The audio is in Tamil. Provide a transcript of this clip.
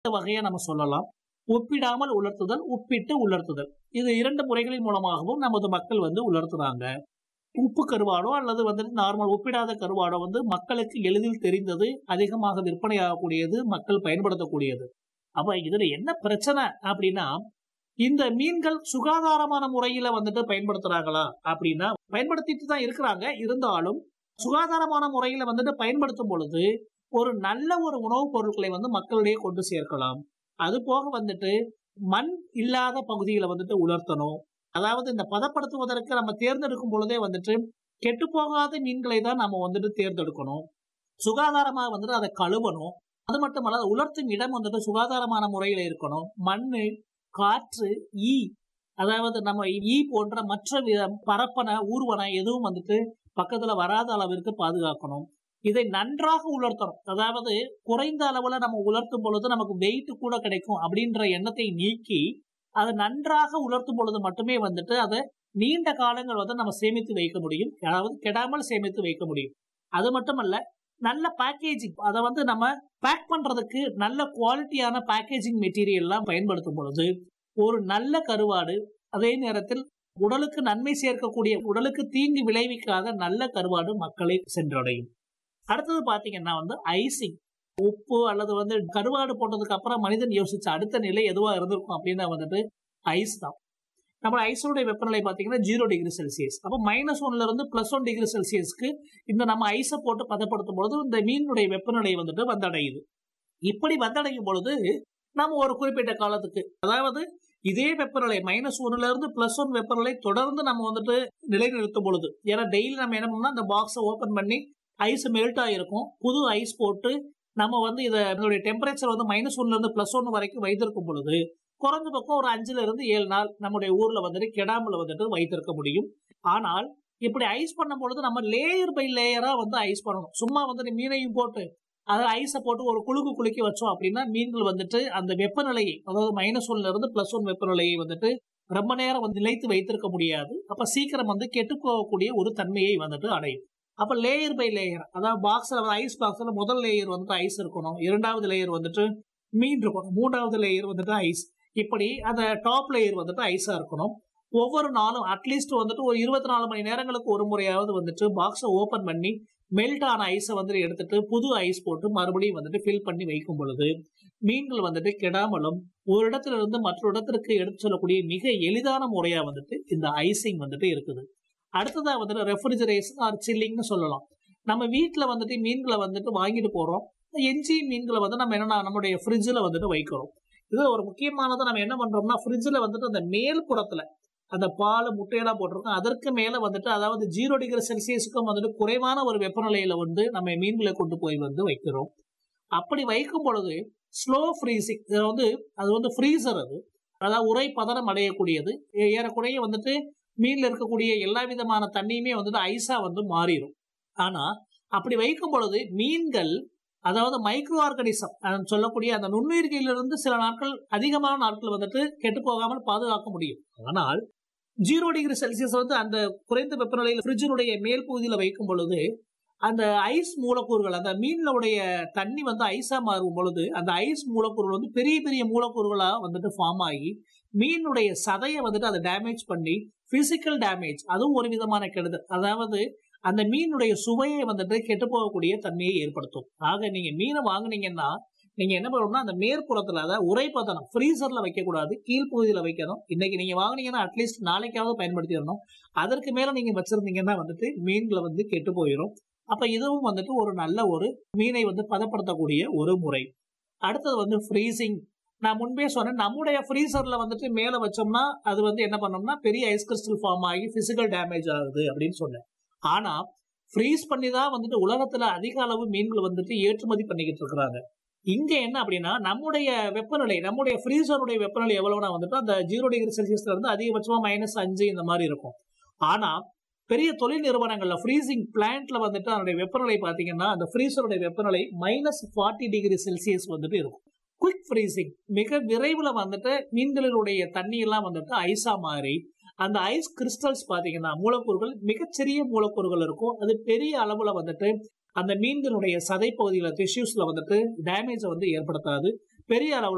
வகையா நம்ம சொல்லலாம். ஒப்பிடாமல் உலர்த்துதல், ஒப்பிட்டு உலர்த்துதல். இது 2 முறைகளின் மூலமாகவும் நமது மக்கள் உலர்த்துறாங்க. உப்பு கருவாடோ அல்லது நார்மல் ஒப்பிடாத கருவாடோ மக்களுக்கு எளிதில் தெரிந்தது, அதிகமாக விற்பனையாகக்கூடியது, மக்கள் பயன்படுத்தக்கூடியது. அப்ப இதுல என்ன பிரச்சனை அப்படின்னா, இந்த மீன்கள் சுகாதாரமான முறையில பயன்படுத்துறாங்களா அப்படின்னா, பயன்படுத்திட்டு தான் இருக்கிறாங்க. இருந்தாலும் சுகாதாரமான முறையில பயன்படுத்தும் பொழுது, ஒரு நல்ல ஒரு உணவுப் பொருட்களை மக்களிடையே கொண்டு சேர்க்கலாம். அது போக மண் இல்லாத பகுதியில உலர்த்தணும். அதாவது இந்த பதப்படுத்துவதற்கு நம்ம தேர்ந்தெடுக்கும் பொழுதே கெட்டுப்போகாத மீன்களை தான் நம்ம தேர்ந்தெடுக்கணும். சுகாதாரமா அதை கழுவணும். அது மட்டுமல்ல, உலர்த்தும் இடம் சுகாதாரமான முறையில இருக்கணும். மண்ணு, காற்று, ஈ, அதாவது நம்ம ஈ போன்ற மற்ற பரப்பன, ஊர்வன எதுவும் பக்கத்துல வராத அளவிற்கு பாதுகாக்கணும். இதை நன்றாக உலர்த்தணும். அதாவது குறைந்த அளவுல நம்ம உலர்த்தும் பொழுது நமக்கு வெயிட் கூட கிடைக்கும் அப்படின்ற எண்ணத்தை நீக்கி, அதை நன்றாக உலர்த்தும் பொழுது மட்டுமே அதை நீண்ட காலங்கள் நம்ம சேமித்து வைக்க முடியும். அதாவது கெடாமல் சேமித்து வைக்க முடியும். அது மட்டுமல்ல, நல்ல பேக்கேஜிங், அதை நம்ம பேக் பண்றதுக்கு நல்ல குவாலிட்டியான பேக்கேஜிங் மெட்டீரியல் எல்லாம் பயன்படுத்தும் பொழுது ஒரு நல்ல கருவாடு, அதே நேரத்தில் உடலுக்கு நன்மை சேர்க்கக்கூடிய, உடலுக்கு தீங்கு விளைவிக்காத நல்ல கருவாடு மக்களை சென்றடையும். அடுத்தது பாத்தீங்கன்னா ஐசிங். உப்பு அல்லது கருவாடு போட்டதுக்கு அப்புறம் மனிதன் யோசிச்ச அடுத்த நிலை எதுவா இருந்திருக்கும் அப்படின்னா ஐஸ் தான். நம்ம ஐஸோடைய வெப்பநிலை பாத்தீங்கன்னா 0 டிகிரி செல்சியஸ். அப்ப -1 இருந்து +1 டிகிரி செல்சியஸ்க்கு இந்த நம்ம ஐஸை போட்டு பதப்படுத்தும் பொழுது இந்த மீனுடைய வெப்பநிலை வந்தடையுது. இப்படி வந்தடையும் பொழுது நம்ம ஒரு குறிப்பிட்ட காலத்துக்கு, அதாவது இதே வெப்பநிலை -1 இருந்து +1 வெப்பநிலை தொடர்ந்து நம்ம நிலைநிறுத்தும் பொழுது, ஏன்னா டெய்லி நம்ம என்ன பண்ணோம்னா அந்த பாக்ஸை ஓபன் பண்ணி ஐஸ் மெல்ட் ஆயிருக்கும், புது ஐஸ் போட்டு நம்ம இதனுடைய டெம்பரேச்சர் -1 இருந்து +1 வரைக்கும் வைத்திருக்கும் பொழுது குறைஞ்ச பக்கம் ஒரு 5 இருந்து 7 நாள் நம்முடைய ஊர்ல கெடாமல் வைத்திருக்க முடியும். ஆனால் இப்படி ஐஸ் பண்ணும் பொழுது நம்ம லேயர் பை லேயரா ஐஸ் பண்ணணும். சும்மா மீனையும் போட்டு அதை ஐஸை போட்டு ஒரு குலுக்கி வச்சோம் அப்படின்னா மீன்கள் அந்த வெப்பநிலையை, அதாவது -1 இருந்து +1 வெப்பநிலையை ரொம்ப நேரம் நிலைத்து வைத்திருக்க முடியாது. அப்ப சீக்கிரம் கெட்டு போகக்கூடிய ஒரு தன்மையை அடையும். அப்ப லேயர் பை லேயர், அதாவது பாக்ஸ்ல ஐஸ் பாக்ஸ்ல முதல் லேயர் ஐஸ் இருக்கணும், இரண்டாவது லேயர் மீன் இருக்கணும், மூன்றாவது லேயர் ஐஸ், இப்படி அந்த டாப் லேயர் ஐஸா இருக்கணும். ஒவ்வொரு நாளும் அட்லீஸ்ட் ஒரு 24 மணி நேரங்களுக்கு ஒரு முறையாவது பாக்ஸை ஓபன் பண்ணி மெல்ட் ஆன ஐஸை எடுத்துட்டு புது ஐஸ் போட்டு மறுபடியும் ஃபில் பண்ணி வைக்கும் பொழுது மீன்கள் கெடாமலும் ஒரு இடத்துல இருந்து மற்ற இடத்திற்கு எடுத்து செல்லக்கூடிய மிக எளிதான முறையா இந்த ஐசிங் இருக்குது. அடுத்ததா ரெஃப்ரிஜரேஷன் ஆர் சில்லிங்னு சொல்லலாம். நம்ம வீட்டுல மீன்களை வாங்கிட்டு போறோம். எஞ்சிய மீன்களை நம்ம என்னன்னா நம்மளுடைய ஃப்ரிட்ஜ்ல வைக்கிறோம். இது ஒரு முக்கியமானதை நம்ம என்ன பண்றோம்னா, ஃப்ரிட்ஜ்ல அந்த மேல் புறத்துல அந்த பால் முட்டையெல்லாம் போட்டிருக்கோம், அதற்கு மேல அதாவது 0 டிகிரி செல்சியஸுக்கும் குறைவான ஒரு வெப்பநிலையில நம்ம மீன்களை கொண்டு போய் வைக்கிறோம். அப்படி வைக்கும் பொழுது ஸ்லோ ஃப்ரீசிங், அது ஃப்ரீசர், அது அதாவது உரை பதனம் அடையக்கூடியது. ஏறக்குறைய மீன்ல இருக்கக்கூடிய எல்லா விதமான தண்ணியுமே ஐஸா மாறிடும். ஆனா அப்படி வைக்கும் பொழுது மீன்கள், அதாவது மைக்ரோ ஆர்கானிசம் சொல்லக்கூடிய அந்த நுண்ணுயிர்களிலிருந்து சில நாட்கள், அதிகமான நாட்கள் கெட்டு போகாமல் பாதுகாக்க முடியும். ஆனால் 0 டிகிரி செல்சியஸ் அந்த குறைந்த வெப்பநிலையில் ஃப்ரிட்ஜினுடைய மேல் பகுதியில வைக்கும் பொழுது அந்த ஐஸ் மூலக்கூறுகள், அந்த மீனுடைய தண்ணி ஐஸா மாறும் பொழுது அந்த ஐஸ் மூலக்கூறுகள் பெரிய பெரிய மூலக்கூறுகளா ஃபார்ம் ஆகி மீனுடைய சதையை அதை டேமேஜ் பண்ணி பிசிக்கல் டேமேஜ், அதுவும் ஒரு விதமான கெடுதல். அதாவது அந்த மீனுடைய சுவையை கெட்டு போகக்கூடிய தன்மையை ஏற்படுத்தும். ஆக நீங்க மீனை வாங்குனீங்கன்னா நீங்க என்ன பண்ணணும்னா, அந்த மேற்புறத்துல, அதாவது உரைப்பதனம் ஃப்ரீசர்ல வைக்க கூடாது, கீழ்ப்பகுதியில வைக்கணும். இன்னைக்கு நீங்க வாங்குனீங்கன்னா அட்லீஸ்ட் நாளைக்காவது பயன்படுத்திடணும். அதற்கு மேல நீங்க வச்சிருந்தீங்கன்னா மீன்களை கெட்டு போயிடும். அப்ப இதுவும் ஒரு நல்ல ஒரு மீனை பதப்படுத்தக்கூடிய ஒரு முறை. அடுத்தது ஃப்ரீசிங். நான் முன்பே சொன்னேன், நம்முடைய ஃப்ரீசர்ல மேல வச்சோம்னா அது என்ன பண்ணோம்னா பெரிய ஐஸ் கிறிஸ்டல் ஃபார்ம் ஆகி பிசிக்கல் டேமேஜ் ஆகுது அப்படின்னு சொன்னேன். ஆனா ஃப்ரீஸ் பண்ணி தான் உலகத்துல அதிக அளவு மீன்கள் ஏற்றுமதி பண்ணிக்கிட்டு இருக்கிறாங்க. இங்க என்ன அப்படின்னா, நம்முடைய வெப்பநிலை, நம்முடைய ஃப்ரீசருடைய வெப்பநிலை எவ்வளவுனா அந்த 0 டிகிரி செல்சியஸ்ல இருந்து அதிகபட்சமா -5 இந்த மாதிரி இருக்கும். ஆனா பெரிய தொழில் நிறுவனங்கள்ல ஃப்ரீசிங் பிளான்ட்ல அதனுடைய வெப்பநிலை பாத்தீங்கன்னா அந்த ஃப்ரீசருடைய வெப்பநிலை -40 டிகிரி செல்சியஸ் இருக்கும். குயிக் ஃப்ரீசிங், மிக விரைவில் மீன்களினுடைய தண்ணி எல்லாம் ஐஸா மாறி அந்த ஐஸ் கிறிஸ்டல்ஸ் பாத்தீங்கன்னா மூலக்கூறுகள் மிகச்சிறிய மூலக்கூறுகள் இருக்கும். அது பெரிய அளவுல அந்த மீன்களுடைய சதை பகுதியில டிஷ்யூஸ்ல டேமேஜ் ஏற்படுத்தாது. பெரிய அளவுல